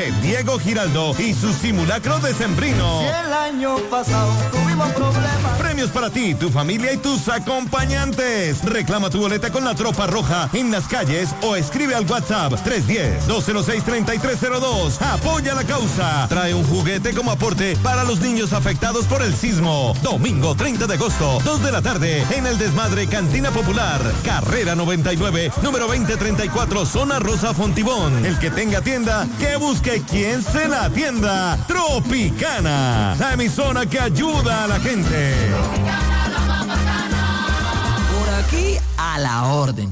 de Diego Giraldo y su simulacro decembrino. Si el año pasado tuvimos problemas. Premios para ti, tu familia y tus acompañantes. Reclama tu boleta con la Tropa Roja en las calles o escribe al WhatsApp 310-206-3302. Apoya la causa. Trae un juguete como aporte para los niños afectados por el sismo. Domingo 30 de agosto, 2 de la tarde, en el Desmadre Cantina Popular. Carrera 99, número 2034, Zona Rosa Fontibón. El que tenga tienda, que busque quien se la atienda. Tropicana, la emisora que ayuda a la gente. Por aquí, a la orden.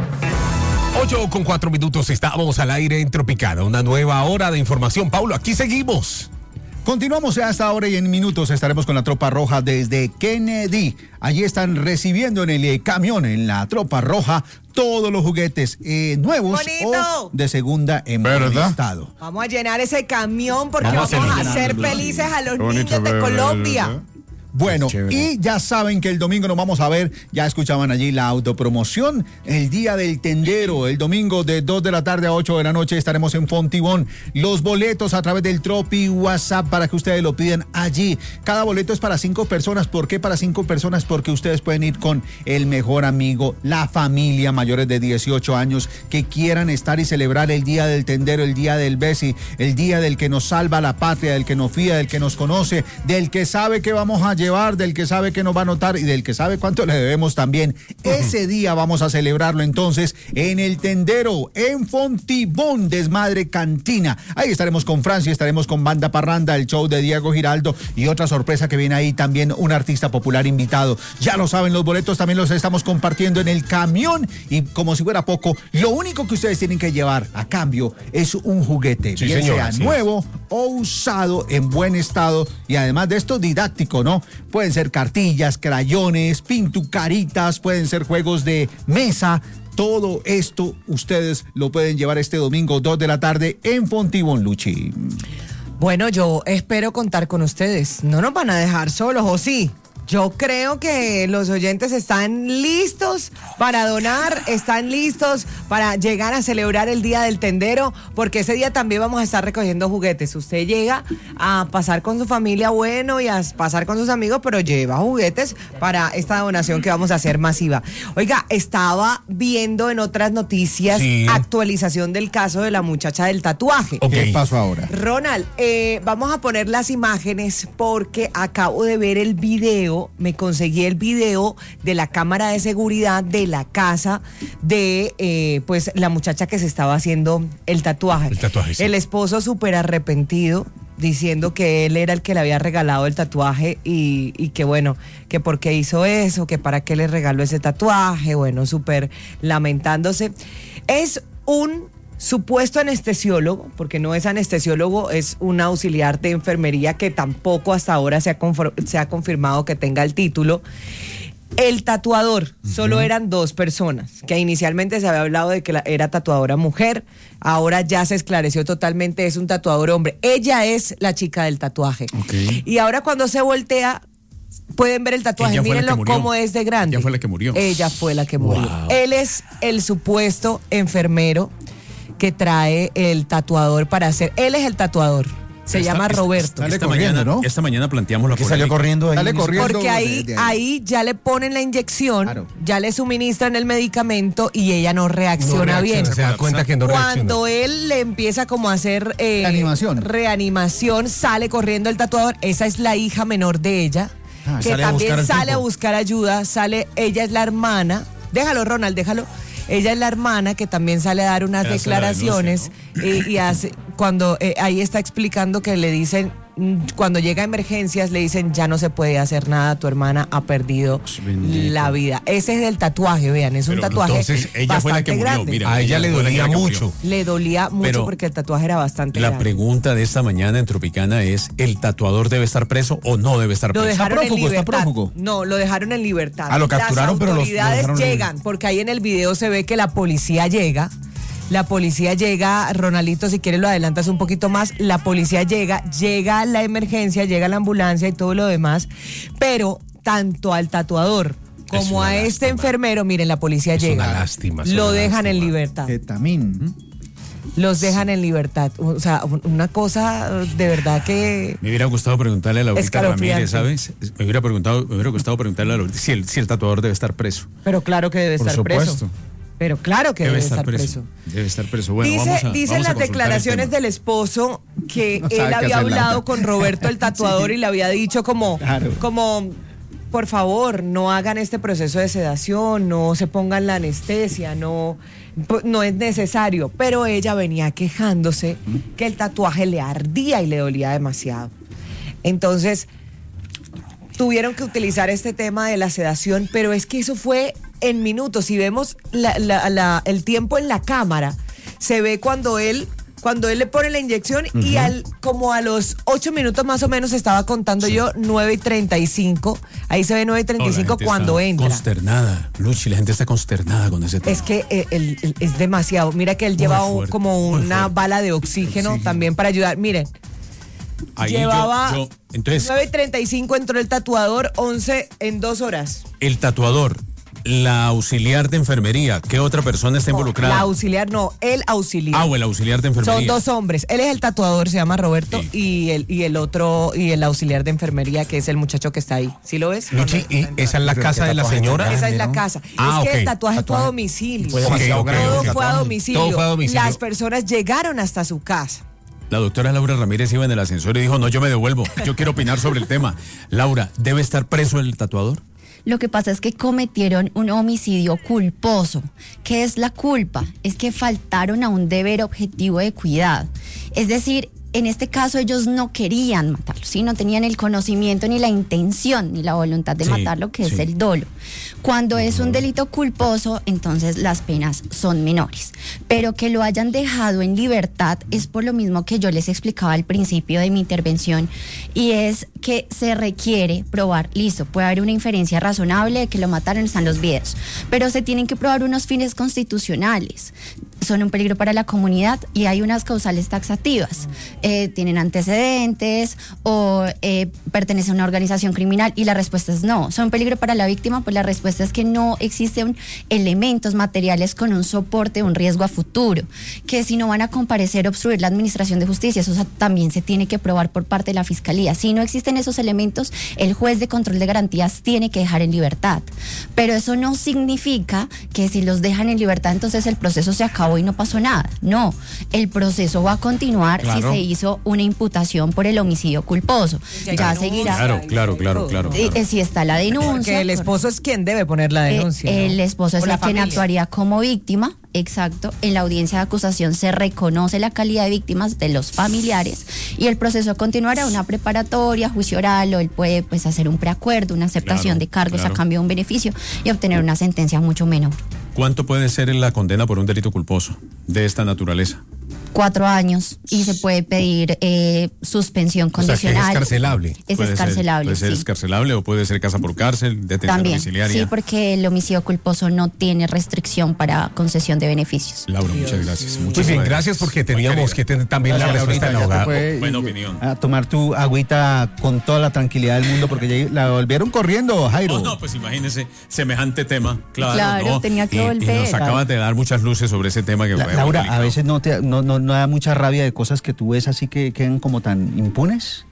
8:04, estamos al aire en Tropicana, una nueva hora de información. Paulo, aquí seguimos. Continuamos a esta hora y en minutos estaremos con la Tropa Roja desde Kennedy. Allí están recibiendo en el camión, en la Tropa Roja, todos los juguetes nuevos o de segunda en buen estado. Vamos a llenar ese camión porque vamos a hacer felices a los niños de Colombia. Bueno, y ya saben que el domingo nos vamos a ver, ya escuchaban allí la autopromoción, el Día del Tendero, el domingo de 2 de la tarde a 8 de la noche estaremos en Fontibón. Los boletos a través del Tropi WhatsApp para que ustedes lo pidan allí. Cada boleto es para 5 personas. ¿Por qué para 5 personas? Porque ustedes pueden ir con el mejor amigo, la familia, mayores de 18 años, que quieran estar y celebrar el Día del Tendero, el Día del Besi, el Día del que nos salva la patria, del que nos fía, del que nos conoce, del que sabe que vamos a llevar, del que sabe que nos va a notar y del que sabe cuánto le debemos también. Ese día vamos a celebrarlo entonces en el Tendero, en Fontibón, Desmadre Cantina. Ahí estaremos con Francia, estaremos con Banda Parranda, el show de Diego Giraldo y otra sorpresa que viene ahí también, un artista popular invitado. Ya lo saben, los boletos también los estamos compartiendo en el camión y como si fuera poco, lo único que ustedes tienen que llevar a cambio es un juguete, sí, bien señor, sea nuevo o usado, en buen estado y además de esto didáctico, ¿no? Pueden ser cartillas, crayones, pintucaritas, pueden ser juegos de mesa. Todo esto ustedes lo pueden llevar este domingo 2 de la tarde en Fontibón, Luchi. Bueno, yo espero contar con ustedes. No nos van a dejar solos, ¿o sí? Yo creo que los oyentes están listos para donar, están listos para llegar a celebrar el Día del Tendero, porque ese día también vamos a estar recogiendo juguetes. Usted llega a pasar con su familia, bueno, y a pasar con sus amigos, pero lleva juguetes para esta donación que vamos a hacer masiva. Oiga, estaba viendo en otras noticias actualización del caso de la muchacha del tatuaje. ¿Qué pasó ahora? Ronald, vamos a poner las imágenes porque acabo de ver el video. Me conseguí el video de la cámara de seguridad de la casa de pues la muchacha que se estaba haciendo el tatuaje. Sí. El esposo súper arrepentido, diciendo que él era el que le había regalado el tatuaje y que bueno, que por qué hizo eso, que para qué le regaló ese tatuaje, bueno, súper lamentándose. Es un supuesto anestesiólogo, porque no es anestesiólogo, es un auxiliar de enfermería que tampoco hasta ahora se ha confirmado que tenga el título. El tatuador, solo eran 2 personas, que inicialmente se había hablado de que era tatuadora mujer, ahora ya se esclareció totalmente, es un tatuador hombre. Ella es la chica del tatuaje. Y ahora cuando se voltea, pueden ver el tatuaje, mírenlo cómo es de grande. Ella fue la que murió. Ella fue la que murió. Él es el supuesto enfermero que trae el tatuador para hacer. Él es el tatuador. Se llama Roberto. Esta mañana planteamos la polémica. Salió corriendo ahí. Porque ahí ya le ponen la inyección, ya le suministran el medicamento y ella no reacciona bien. Se da cuenta que no reacciona. Cuando él le empieza como a hacer reanimación, sale corriendo el tatuador. Esa es la hija menor de ella, que también sale a buscar ayuda. Ella es la hermana. Déjalo, Ronald, déjalo. Ella es la hermana que también sale a dar unas declaraciones y hace, cuando ahí está explicando que le dicen, cuando llega a emergencias le dicen ya no se puede hacer nada, tu hermana ha perdido la vida. Ese es el tatuaje, vean, es un tatuaje entonces ella fue la que murió, grande. Mira, a ella le dolía mucho. Le dolía mucho. Pero porque el tatuaje era bastante grande. La pregunta de esta mañana en Tropicana es, ¿el tatuador debe estar preso o no debe estar preso? Lo dejaron en libertad. ¿Está prófugo? No, lo dejaron en libertad. Lo capturaron, pero las autoridades llegan, porque ahí en el video se ve que la policía llega. Ronaldito, si quieres lo adelantas un poquito más, la policía llega la emergencia, llega la ambulancia y todo lo demás, pero tanto al tatuador como a este enfermero, miren, la policía llega, lo dejan en libertad. los dejan en libertad. O sea, una cosa de verdad que... Me hubiera gustado preguntarle a Laurita escalofriante. Ramírez, ¿sabes? Me hubiera gustado preguntarle a Laurita si el tatuador debe estar preso. Pero claro que debe Por estar preso. supuesto. Pero claro que debe estar preso. Debe estar preso. Bueno, Dicen vamos a las consultar el declaraciones tema. del esposo que No sabe él qué había hacer, hablado Laura. con Roberto el tatuador y le había dicho como, por favor, no hagan este proceso de sedación, no se pongan la anestesia, no es necesario. Pero ella venía quejándose que el tatuaje le ardía y le dolía demasiado. Entonces, tuvieron que utilizar este tema de la sedación, pero es que eso fue en minutos. Si vemos el tiempo en la cámara, se ve cuando él le pone la inyección y como a los 8 minutos más o menos, estaba contando yo, 9:35, ahí se ve 9:35 cuando entra. Consternada, Luchi, la gente está consternada con ese tema. Es que es demasiado. Mira que él lleva fuerte, como muy una fuerte. bala de oxígeno también para ayudar. Miren, Ahí llevaba entonces, 9:35 entró el tatuador, 11 en 2 horas. el tatuador, la auxiliar de enfermería, ¿qué otra persona está involucrada? La auxiliar no, el auxiliar. O el auxiliar de enfermería. Son 2 hombres. Él es el tatuador, se llama Roberto, Sí. y el otro, y el auxiliar de enfermería, que es el muchacho que está ahí. ¿Sí lo ves? Luchi, ¿y esa es la casa de la señora? Esa es la casa. Ah, es que ok. el tatuaje fue a domicilio. Fue Ok, demasiado ok, grande. Todo ok. fue a domicilio. Todo fue a domicilio. Las personas llegaron hasta su casa. La doctora Laura Ramírez iba en el ascensor y dijo, no, yo me devuelvo, yo quiero opinar sobre el tema. Laura, ¿debe estar preso el tatuador? Lo que pasa es que cometieron un homicidio culposo. ¿Qué es la culpa? Es que faltaron a un deber objetivo de cuidado. Es decir, en este caso ellos no querían matarlo, ¿sí? No tenían el conocimiento ni la intención ni la voluntad de Sí, matarlo, que es sí. el dolo. Cuando es un delito culposo, entonces las penas son menores. Pero que lo hayan dejado en libertad es por lo mismo que yo les explicaba al principio de mi intervención, y es que se requiere probar, listo, puede haber una inferencia razonable de que lo mataron, están los videos, pero se tienen que probar unos fines constitucionales. Son un peligro para la comunidad y hay unas causales taxativas. Tienen antecedentes o pertenecen a una organización criminal, y la respuesta es no. ¿Son un peligro para la víctima? Pues la respuesta es que no existen elementos materiales con un soporte, un riesgo a futuro, que si no van a comparecer, obstruir la administración de justicia, eso también se tiene que probar por parte de la fiscalía. Si no existen esos elementos, el juez de control de garantías tiene que dejar en libertad. Pero eso no significa que si los dejan en libertad, entonces el proceso se acabó y no pasó nada. No, el proceso va a continuar. Claro. Si se hizo una imputación por el homicidio culposo. Ya seguirá. Claro. Si está la denuncia. Porque el esposo es quien debe poner la denuncia. El ¿no? esposo es O la el quien familia. actuaría como víctima. Exacto. En la audiencia de acusación se reconoce la calidad de víctimas de los familiares y el proceso continuará, una preparatoria, juicio oral, o él puede pues hacer un preacuerdo, una aceptación Claro, de cargos claro. a cambio de un beneficio y obtener una sentencia mucho menor. ¿Cuánto puede ser la condena por un delito culposo de esta naturaleza? 4 años y se puede pedir suspensión O sea, que es condicional. escarcelable. Es escarcelable. Puede ser sí. escarcelable o puede ser casa por cárcel, detención También, domiciliaria. sí, porque el homicidio culposo no tiene restricción para concesión de beneficios. Laura, muchas gracias. Muy bien, gracias porque teníamos que tener también la Gracias, respuesta del Laurita, ya te abogado. puedes Buena opinión. a tomar tu agüita con toda la tranquilidad del mundo, porque ya la volvieron corriendo, Jairo. No, pues imagínese semejante tema. Claro, Claro, tenía que y volver. nos acabas de dar muchas luces sobre ese tema que fue muy Laura, delicado. a veces no da mucha rabia de cosas que tú ves así que quedan como tan impunes.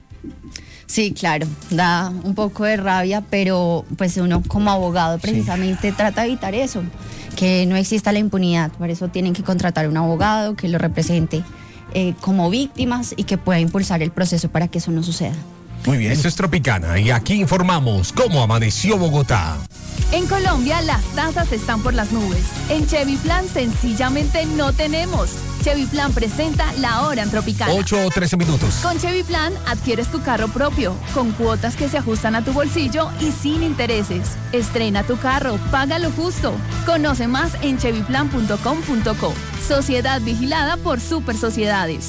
Sí, claro, da un poco de rabia, pero pues uno como abogado precisamente trata de evitar eso, que no exista la impunidad. Por eso tienen que contratar un abogado que lo represente como víctimas y que pueda impulsar el proceso para que eso no suceda. Muy bien. Esto es Tropicana y aquí informamos cómo amaneció Bogotá. En Colombia las tasas están por las nubes. En Chevy Plan sencillamente no tenemos. Chevy Plan presenta La Hora en Tropicana. 8 o 13 minutos. Con Chevy Plan adquieres tu carro propio, con cuotas que se ajustan a tu bolsillo y sin intereses. Estrena tu carro, paga lo justo. Conoce más en chevyplan.com.co. Sociedad vigilada por Super Sociedades.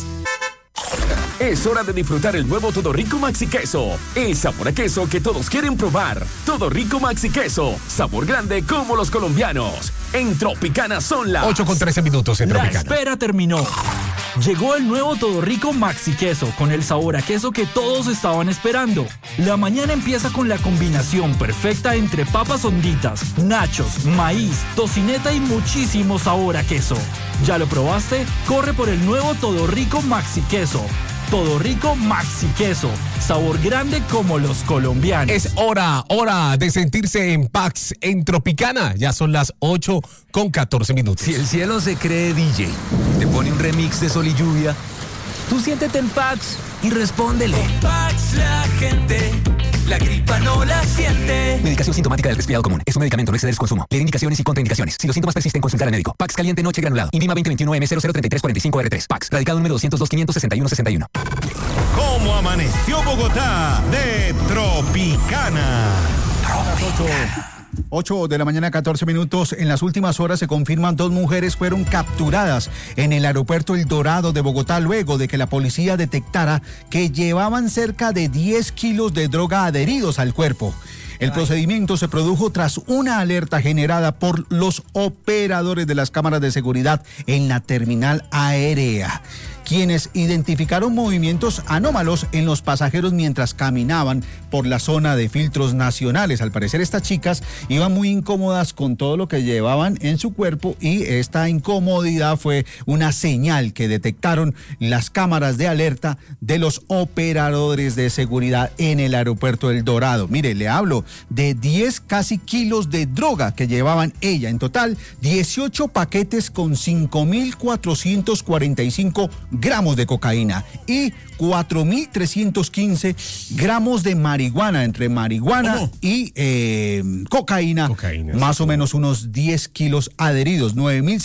Es hora de disfrutar el nuevo Todo Rico Maxi Queso. El sabor a queso que todos quieren probar. Todo Rico Maxi Queso. Sabor grande como los colombianos. En Tropicana son las 8 con 13 minutos en La Tropicana. espera terminó. Llegó el nuevo Todo Rico Maxi Queso, con el sabor a queso que todos estaban esperando. La mañana empieza con la combinación perfecta entre papas honditas, nachos, maíz, tocineta y muchísimo sabor a queso. ¿Ya lo probaste? Corre por el nuevo Todo Rico Maxi Queso. Todo Rico Maxi Queso, sabor grande como los colombianos. Es hora de sentirse en Pax en Tropicana. Ya son las 8:14. Si el cielo se cree DJ, te pone un remix de Sol y Lluvia, tú siéntete en Pax y respóndele. Con Pax la gente, la gripa no la siente. Medicación sintomática del resfriado común. Es un medicamento, no exceder su consumo. Leer indicaciones y contraindicaciones. Si los síntomas persisten, consultar al médico. Pax caliente noche granulado. Invima 2021M003345R3. Pax. Radicado número 202-561-61. ¿Cómo amaneció Bogotá de Tropicana? 8 de la mañana, 14 minutos. En las últimas horas se confirman 2 mujeres fueron capturadas en el aeropuerto El Dorado de Bogotá luego de que la policía detectara que llevaban cerca de 10 kilos de droga adheridos al cuerpo. El procedimiento se produjo tras una alerta generada por los operadores de las cámaras de seguridad en la terminal aérea, quienes identificaron movimientos anómalos en los pasajeros mientras caminaban por la zona de filtros nacionales. Al parecer estas chicas iban muy incómodas con todo lo que llevaban en su cuerpo y esta incomodidad fue una señal que detectaron las cámaras de alerta de los operadores de seguridad en el aeropuerto El Dorado. Mire, le hablo de 10 casi kilos de droga que llevaban ella. En total, 18 paquetes con 5.445 gramos de cocaína y 4.315 gramos de marihuana, entre marihuana y cocaína, más o menos unos 10 kilos adheridos,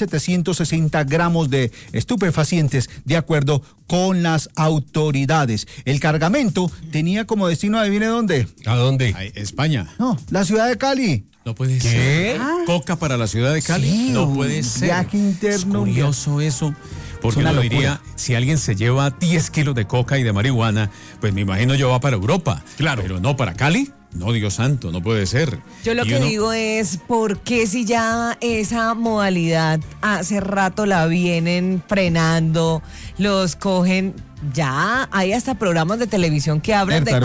9.760 gramos de estupefacientes, de acuerdo con las autoridades. El cargamento tenía como destino, adivine dónde. ¿A dónde? España. No, la ciudad de Cali. No puede ser. ¿Coca para la ciudad de Cali? Sí, no puede ser. Viaje interno. Es curioso eso. Porque uno diría, si alguien se lleva 10 kilos de coca y de marihuana, pues me imagino yo va para Europa. Claro. Pero no para Cali. No, Dios santo, no puede ser. Yo lo que digo es, ¿por qué si ya esa modalidad hace rato la vienen frenando, los cogen? Ya hay hasta programas de televisión que hablan de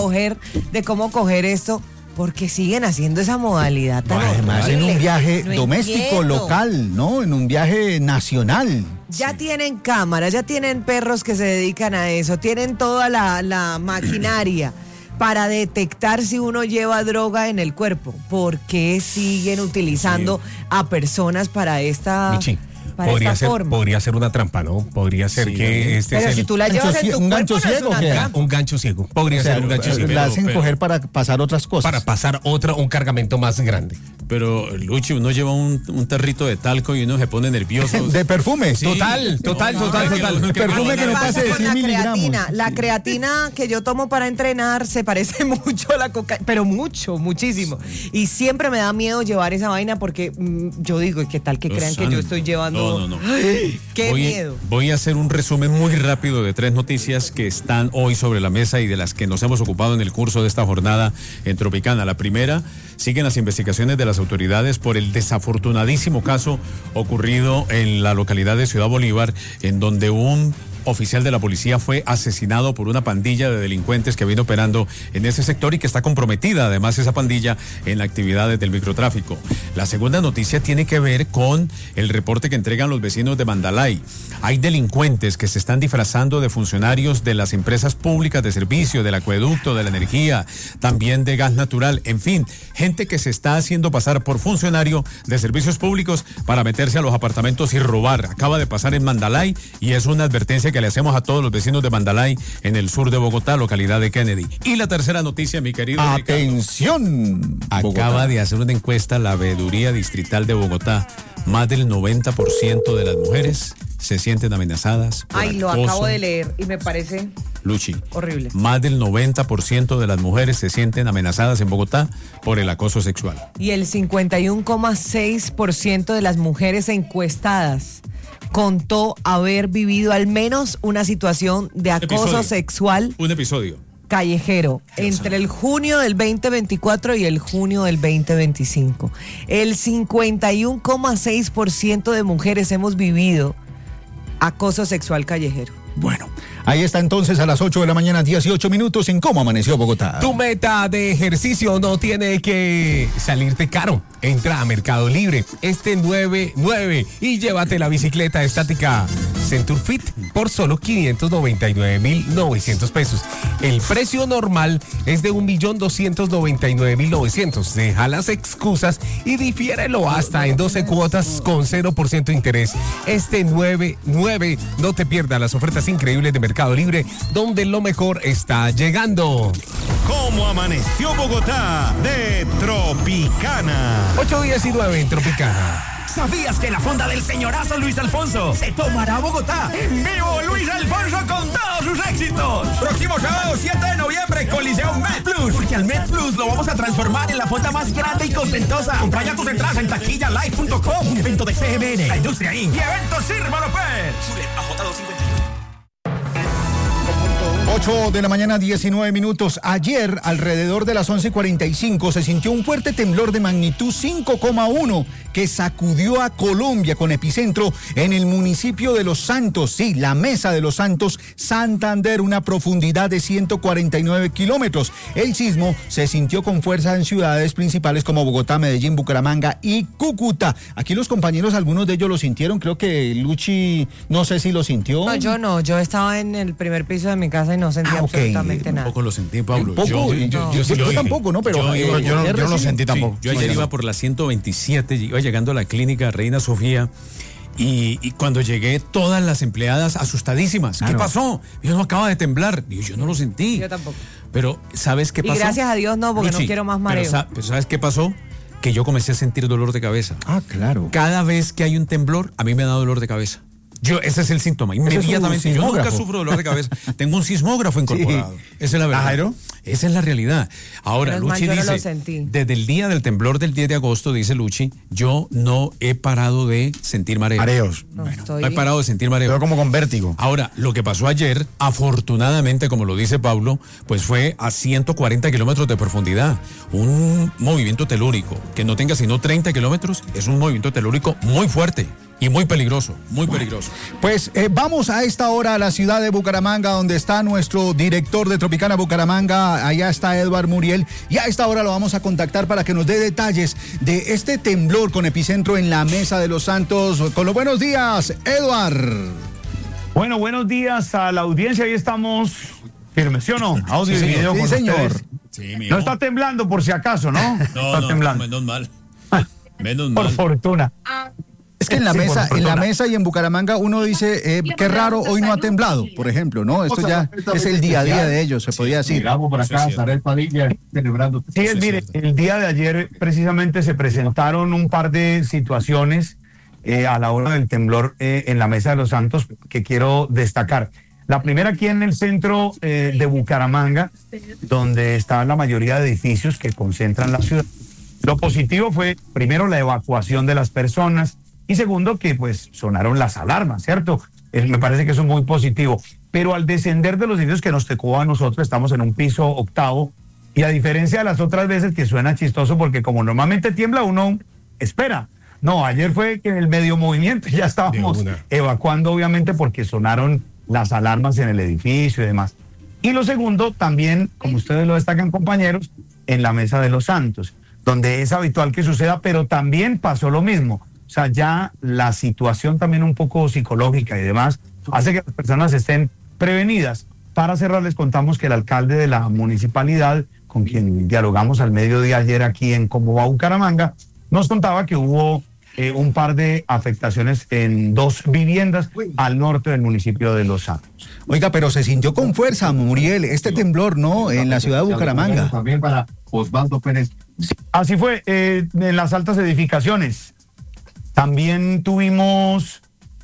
cómo coger esto. Porque siguen haciendo esa modalidad tan además horrible. En un viaje doméstico, local, ¿no? En un viaje nacional. Ya tienen cámaras, ya tienen perros que se dedican a eso, tienen toda la maquinaria para detectar si uno lleva droga en el cuerpo. ¿Por qué siguen utilizando a personas para esta... Podría ser una trampa, ¿no? Podría ser que pero si tú la llevas en tu un gancho ciego, un gancho ciego. Podría ser un gancho ciego. La hacen coger para pasar otras cosas. Para pasar un cargamento más grande. Pero, Luchi, uno lleva un tarrito de talco y uno se pone nervioso. De perfume. Sí. Total. Perfume que no pase de 100 miligramos. La creatina que yo tomo para entrenar se parece mucho a la cocaína, pero muchísimo. Y siempre me da miedo llevar esa vaina porque yo digo, ¿qué tal que crean que yo estoy llevando? No. Ay, qué miedo. Voy a hacer un resumen muy rápido de 3 noticias que están hoy sobre la mesa y de las que nos hemos ocupado en el curso de esta jornada en Tropicana. La primera, siguen las investigaciones de las autoridades por el desafortunadísimo caso ocurrido en la localidad de Ciudad Bolívar, en donde un oficial de la policía fue asesinado por una pandilla de delincuentes que viene operando en ese sector y que está comprometida además esa pandilla en actividades del microtráfico. La segunda noticia tiene que ver con el reporte que entregan los vecinos de Mandalay. Hay delincuentes que se están disfrazando de funcionarios de las empresas públicas de servicio, del acueducto, de la energía, también de gas natural, en fin, gente que se está haciendo pasar por funcionario de servicios públicos para meterse a los apartamentos y robar. Acaba de pasar en Mandalay y es una advertencia que le hacemos a todos los vecinos de Mandalay en el sur de Bogotá, localidad de Kennedy. Y la tercera noticia, mi querido ¡atención! Ricardo, acaba de hacer una encuesta la Veeduría Distrital de Bogotá. Más del 90% de las mujeres se sienten amenazadas por lo acoso. acabo de leer y me parece Luchi, horrible. Más del 90% de las mujeres se sienten amenazadas en Bogotá por el acoso sexual. Y el 51,6% de las mujeres encuestadas contó haber vivido al menos una situación de acoso sexual. Un episodio. Callejero, entre el junio del 2024 y el junio del 2025. El 51,6% de mujeres hemos vivido Acoso sexual callejero. Bueno, ahí está entonces a las 8 de la mañana, 18 minutos en Cómo Amaneció Bogotá. Tu meta de ejercicio no tiene que salirte caro. Entra a Mercado Libre este 9/9 y llévate la bicicleta estática Centur Fit por solo 599.900 pesos. El precio normal es de 1.299.900. Deja las excusas y difiérelo hasta en 12 cuotas con 0% de interés. Este 9/9, no te pierdas las ofertas increíbles de Mercado Libre, donde lo mejor está llegando. ¿Cómo amaneció Bogotá? De Tropicana. 8:19 en Tropicana. ¿Sabías que la fonda del señorazo Luis Alfonso se tomará a Bogotá? En vivo, Luis Alfonso con todos sus éxitos. Próximo sábado 7 de noviembre, Coliseo Med Plus. Porque al Med Plus lo vamos a transformar en la fonda más grande y contentosa. Compra ya tus entradas en taquillalive.com. Un evento de CMN, la Industria Inc. y Eventos Sirva López. Sube a J251. 8 de la mañana, 19 minutos. Ayer, alrededor de las 11:45, se sintió un fuerte temblor de magnitud 5,1 que sacudió a Colombia con epicentro en el municipio de Los Santos. Sí, la Mesa de Los Santos, Santander, una profundidad de 149 kilómetros. El sismo se sintió con fuerza en ciudades principales como Bogotá, Medellín, Bucaramanga y Cúcuta. Aquí los compañeros, algunos de ellos lo sintieron. Creo que Luchi, no sé si lo sintió. No, yo no. Yo estaba en el primer piso de mi casa y no sentí absolutamente nada. Tampoco lo sentí, Pablo. Yo tampoco, ¿no? Pero yo no lo sentí tampoco. Sí, yo ayer iba por la 127, iba llegando a la clínica Reina Sofía y cuando llegué todas las empleadas asustadísimas. Claro. ¿Qué pasó? Yo no acaba de temblar. Yo no lo sentí. Yo tampoco. Pero ¿sabes qué pasó? Y gracias a Dios no, porque Luchi, no quiero más mareo. Pero ¿sabes qué pasó? Que yo comencé a sentir dolor de cabeza. Ah, claro. Cada vez que hay un temblor, a mí me da dolor de cabeza. Ese es el síntoma. Inmediatamente. Yo nunca sufro dolor de cabeza. Tengo un sismógrafo incorporado. Sí. Esa es la verdad. ¿Jairo? Esa es la realidad. Ahora, pero Luchi dice, desde el día del temblor del 10 de agosto, dice Luchi, yo no he parado de sentir mareos. No he parado de sentir mareos. Pero como con vértigo. Ahora, lo que pasó ayer, afortunadamente, como lo dice Pablo, pues fue a 140 kilómetros de profundidad. Un movimiento telúrico que no tenga sino 30 kilómetros es un movimiento telúrico muy fuerte. Y muy peligroso, muy peligroso. Pues vamos a esta hora a la ciudad de Bucaramanga, donde está nuestro director de Tropicana Bucaramanga. Allá está Edward Muriel. Y a esta hora lo vamos a contactar para que nos dé detalles de este temblor con epicentro en la Mesa de Los Santos. Con los buenos días, Edward. Bueno, buenos días a la audiencia. Ahí estamos firmes, ¿sí o no? Audio y video con señor. Sí, no está temblando por si acaso, ¿no? No, está temblando. Menos mal. Menos mal. Por fortuna. Es que en la mesa y en Bucaramanga uno dice, qué raro, hoy no ha temblado, por ejemplo, ¿no? Esto ya es el día a día de ellos, se podía decir. Llegamos por acá, Sarel Padilla, celebrando. Sí, mire, el día de ayer precisamente se presentaron un par de situaciones a la hora del temblor en la Mesa de Los Santos que quiero destacar. La primera aquí en el centro de Bucaramanga, donde están la mayoría de edificios que concentran la ciudad. Lo positivo fue, primero, la evacuación de las personas, y segundo, que pues sonaron las alarmas, ¿cierto? Me parece que eso es muy positivo. Pero al descender de los edificios que nos tocó a nosotros, estamos en un piso octavo, y a diferencia de las otras veces que suena chistoso, porque como normalmente tiembla, uno espera. No, ayer fue que en el medio movimiento ya estábamos evacuando, obviamente, porque sonaron las alarmas en el edificio y demás. Y lo segundo, también, como ustedes lo destacan, compañeros, en la Mesa de Los Santos, donde es habitual que suceda, pero también pasó lo mismo. O sea, ya la situación también un poco psicológica y demás hace que las personas estén prevenidas. Para cerrar, les contamos que el alcalde de la municipalidad, con quien dialogamos al mediodía ayer aquí en Cómo va Bucaramanga, nos contaba que hubo un par de afectaciones en 2 viviendas al norte del municipio de Los Santos. Oiga, pero se sintió con fuerza, Muriel, este temblor, ¿no? En la ciudad de Bucaramanga. También para Osvaldo Pérez. Sí, así fue, en las altas edificaciones. También tuvimos,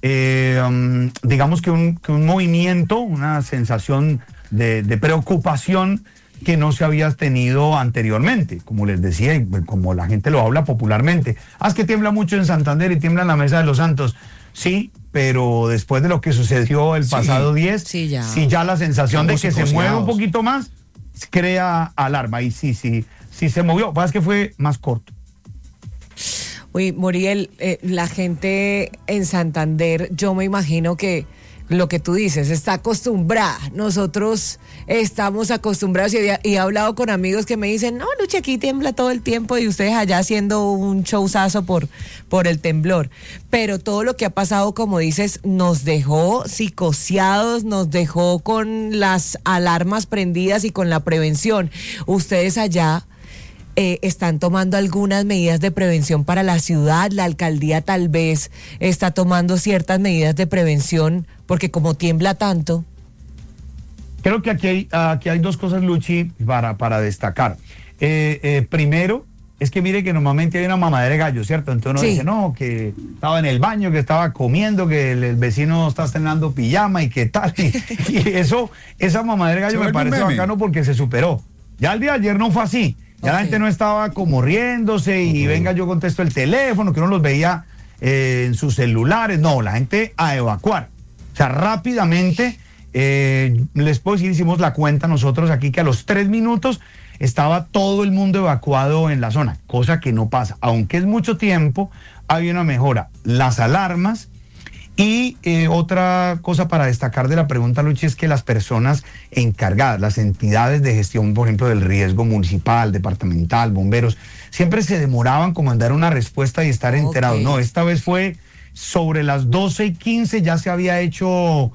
digamos que un movimiento, una sensación de preocupación que no se había tenido anteriormente, como les decía, y como la gente lo habla popularmente. Es que tiembla mucho en Santander y tiembla en la Mesa de Los Santos. Sí, pero después de lo que sucedió el pasado 10, sí, ya la sensación de que se mueve un poquito más, crea alarma. Y sí se movió, es que fue más corto. Uy, Muriel, la gente en Santander, yo me imagino que lo que tú dices, está acostumbrada. Nosotros estamos acostumbrados y he hablado con amigos que me dicen, no, Luchi, aquí tiembla todo el tiempo y ustedes allá haciendo un showzazo por el temblor. Pero todo lo que ha pasado, como dices, nos dejó psicoseados, nos dejó con las alarmas prendidas y con la prevención. Ustedes allá están tomando algunas medidas de prevención para la ciudad, la alcaldía tal vez está tomando ciertas medidas de prevención, porque como tiembla tanto. Creo que aquí hay dos cosas, Luchi, para destacar. Primero, es que mire que normalmente hay una mamadera de gallo, ¿cierto? Entonces uno dice, no, que estaba en el baño, que estaba comiendo, que el vecino está estrenando pijama y qué tal. Y esa mamadera de gallo me parece bacano porque se superó. Ya el día de ayer no fue así. Ya la gente no estaba como riéndose y venga, yo contesto el teléfono, que uno los veía en sus celulares. No, la gente a evacuar. O sea, rápidamente, les puedo decir, hicimos la cuenta nosotros aquí que a los 3 minutos estaba todo el mundo evacuado en la zona, cosa que no pasa. Aunque es mucho tiempo, hay una mejora. Las alarmas. Y otra cosa para destacar de la pregunta, Luchi, es que las personas encargadas, las entidades de gestión, por ejemplo, del riesgo municipal, departamental, bomberos, siempre se demoraban como en dar una respuesta y estar enterados. No, esta vez fue sobre las 12:15, ya se había hecho...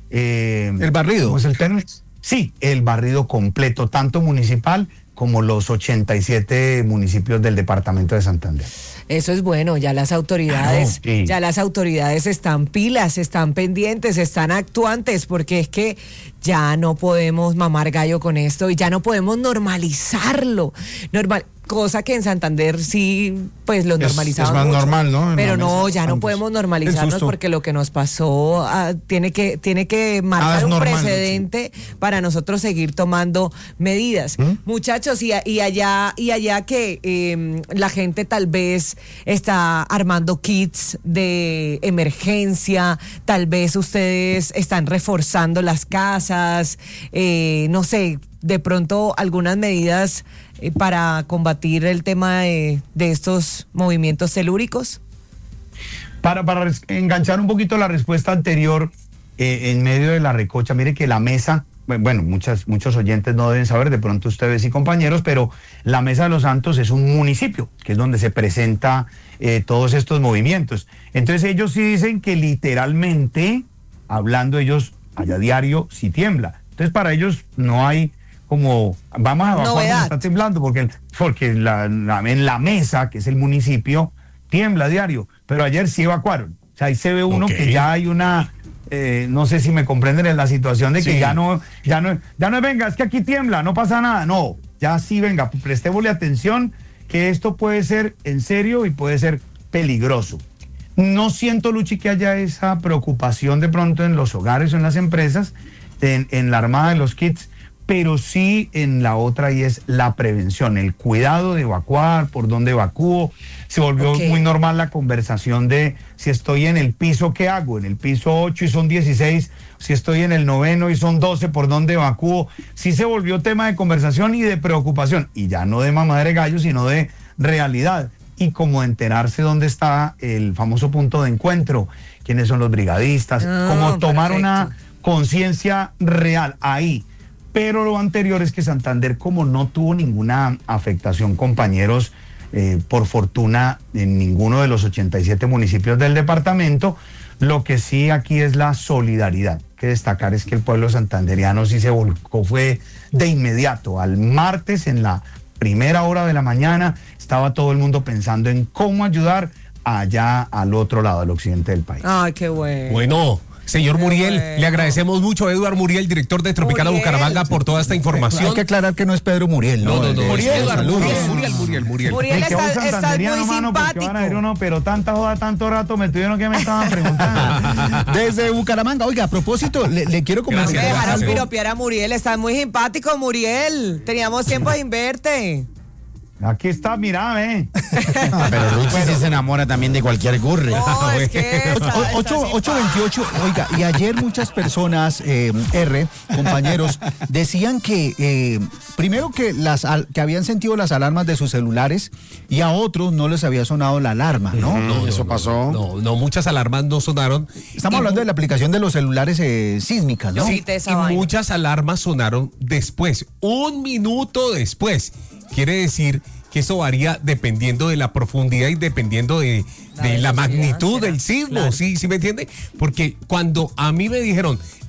¿el barrido? ¿Cómo es el término? Sí, el barrido completo, tanto municipal como los 87 municipios del departamento de Santander. Eso es bueno, ya las autoridades, ya las autoridades están pilas, están pendientes, están actuantes, porque es que ya no podemos mamar gallo con esto y ya no podemos normalizarlo. Cosa que en Santander sí, pues lo normalizamos. Es más mucho, normal, ¿no? Pero no, ya no podemos normalizarnos porque lo que nos pasó tiene que marcar un precedente para nosotros seguir tomando medidas. Muchachos, y allá que la gente tal vez está armando kits de emergencia, tal vez ustedes están reforzando las casas, no sé, de pronto algunas medidas para combatir el tema de estos movimientos telúricos? Para enganchar un poquito la respuesta anterior, en medio de la recocha, mire que la mesa, bueno, muchos oyentes no deben saber, de pronto ustedes y compañeros, pero la Mesa de los Santos es un municipio, que es donde se presenta todos estos movimientos. Entonces ellos sí dicen que literalmente, hablando ellos, allá diario, sí tiembla. Entonces para ellos no hay como, vamos a evacuar cuando está temblando, porque en la mesa, que es el municipio, tiembla diario, pero ayer sí evacuaron. O sea, ahí se ve uno que ya hay una, no sé si me comprenden en la situación de que ya no venga, es que aquí tiembla, no pasa nada. No, ya sí venga, prestémosle atención, que esto puede ser en serio y puede ser peligroso. No siento, Luchi, que haya esa preocupación de pronto en los hogares o en las empresas, en la armada de los kits, pero sí en la otra, y es la prevención, el cuidado de evacuar, por dónde evacúo. Se volvió muy normal la conversación de si estoy en el piso, ¿qué hago? En el piso 8 y son 16, si estoy en el 9º y son 12, ¿por dónde evacúo? Sí se volvió tema de conversación y de preocupación, y ya no de mamadera de gallo, sino de realidad, y como enterarse dónde está el famoso punto de encuentro, quiénes son los brigadistas, como tomar una conciencia real ahí. Pero lo anterior es que Santander, como no tuvo ninguna afectación, compañeros, por fortuna, en ninguno de los 87 municipios del departamento, lo que sí aquí es la solidaridad. Que destacar es que el pueblo santanderiano sí se volcó, fue de inmediato. Al martes, en la primera hora de la mañana, estaba todo el mundo pensando en cómo ayudar allá al otro lado, al occidente del país. Ay, qué bueno. Bueno. Señor Muriel, le agradecemos mucho a Eduard Muriel, director de Tropicana Bucaramanga, por toda esta información. Hay que aclarar que no es Pedro Muriel, ¿no? Muriel. Muriel, estás muy simpático. Pero tanta joda, tanto rato me tuvieron que me estaban preguntando. Desde Bucaramanga, oiga, a propósito, le quiero comentar. No me dejaron piropear a Muriel, estás muy simpático, Muriel. Teníamos tiempo sin verte. Aquí está, mira, Pero Luchi sí se enamora también de cualquier gurre. No, es que 8:28, oiga, y ayer muchas personas, compañeros, decían que primero que que habían sentido las alarmas de sus celulares y a otros no les había sonado la alarma, ¿no? Eso pasó. No, muchas alarmas no sonaron. Estamos hablando de la aplicación de los celulares sísmicas, ¿no? Sí, Y muchas alarmas sonaron después, 1 minuto después. Quiere decir que eso varía dependiendo de la profundidad y dependiendo de la magnitud del sismo, claro. ¿Sí me entiende? Porque cuando a mí me dijeron,